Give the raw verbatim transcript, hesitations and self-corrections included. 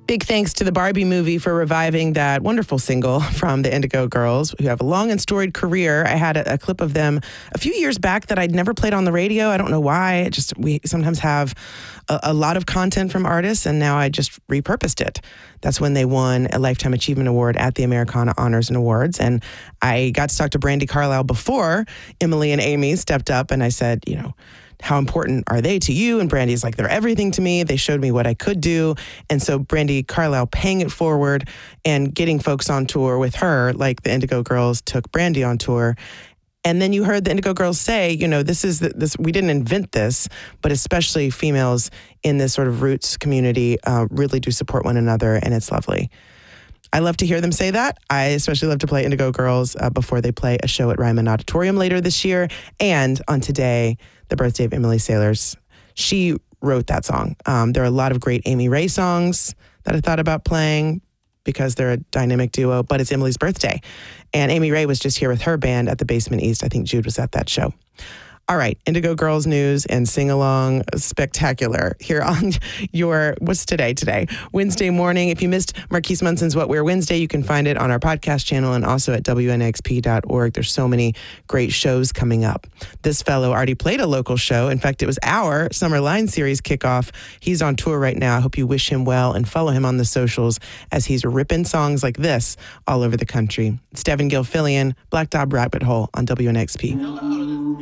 Big thanks to the Barbie movie for reviving that wonderful single from the Indigo Girls, who have a long and storied career. I had a, a clip of them a few years back that I'd never played on the radio. I don't know why. It just we sometimes have a, a lot of content from artists, and now I just repurposed it. That's when they won a Lifetime Achievement Award at the Americana Honors and Awards. And I got to talk to Brandi Carlile before Emily and Amy stepped up, and I said, you know, how important are they to you? And Brandi's like, they're everything to me. They showed me what I could do. And so Brandi Carlile paying it forward and getting folks on tour with her, like the Indigo Girls took Brandi on tour. And then you heard the Indigo Girls say, you know, this is the, this. We didn't invent this, but especially females in this sort of roots community uh, really do support one another, and it's lovely. I love to hear them say that. I especially love to play Indigo Girls uh, before they play a show at Ryman Auditorium later this year. And on today, the birthday of Emily Saliers, she wrote that song. Um, there are a lot of great Amy Ray songs that I thought about playing because they're a dynamic duo, but it's Emily's birthday. And Amy Ray was just here with her band at the Basement East. I think Jude was at that show. All right, Indigo Girls news and sing-along spectacular here on your, what's today? Today, Wednesday morning. If you missed Marquise Munson's What We're Wednesday, you can find it on our podcast channel and also at W N X P dot org. There's so many great shows coming up. This fellow already played a local show. In fact, it was our Summer Line Series kickoff. He's on tour right now. I hope you wish him well and follow him on the socials as he's ripping songs like this all over the country. It's Devin Gilfillian, Black Dog Rabbit Hole on W N X P.